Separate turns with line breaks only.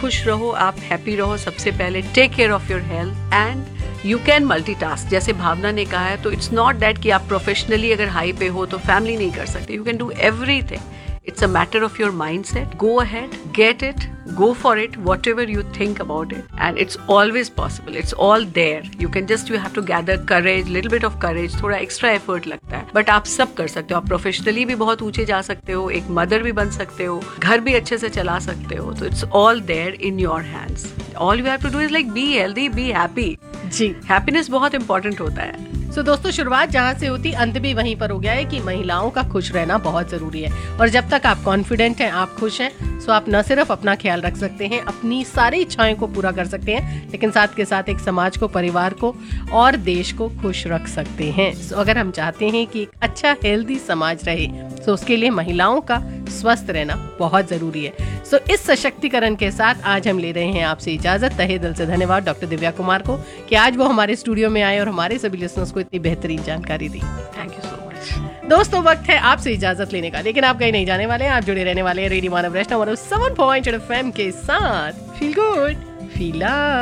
खुश रहो, आप हैप्पी रहो सबसे पहले, take care of your health and you can multitask. जैसे भावना ने कहा है, तो इट्स नॉट दैट कि आप प्रोफेशनली अगर हाई पे हो तो फैमिली नहीं कर सकते। You can do everything. It's a matter of your mindset. Go ahead, get it, go for it, whatever you think about it. And it's always possible. It's all there. You have to gather courage, little bit of courage, थोड़ा extra effort लगता है. But आप सब कर सकते हो. आप professionally भी बहुत ऊंचे जा सकते हो, एक mother भी बन सकते हो, घर भी अच्छे से चला सकते हो. तो it's all there in your hands. All you have to do is like be healthy, be happy.
Ji,
Happiness बहुत important होता है.
दोस्तों, शुरुआत जहाँ से होती अंत भी वहीं पर हो गया है कि महिलाओं का खुश रहना बहुत जरूरी है। और जब तक आप कॉन्फिडेंट हैं, आप खुश हैं, तो आप न सिर्फ अपना ख्याल रख सकते हैं, अपनी सारी इच्छाएं को पूरा कर सकते हैं, लेकिन साथ के साथ एक समाज को, परिवार को और देश को खुश रख सकते हैं। अगर हम चाहते हैं कि एक अच्छा हेल्दी समाज रहे, तो उसके लिए महिलाओं का स्वस्थ रहना बहुत जरूरी है। इस सशक्तिकरण के साथ आज हम ले रहे हैं आपसे इजाजत। तहे दिल से धन्यवाद डॉक्टर दिव्या कुमार को कि आज वो हमारे स्टूडियो में आए और हमारे सभी लिसनर्स को इतनी बेहतरीन जानकारी दी।
Thank you so much.
दोस्तों, वक्त है आपसे इजाजत लेने का, लेकिन आप कहीं नहीं जाने वाले हैं। आप जुड़े रहने वाले हैं रेडियो मानव वैष्णव 107.8 FM के साथ। Feel good, feel love.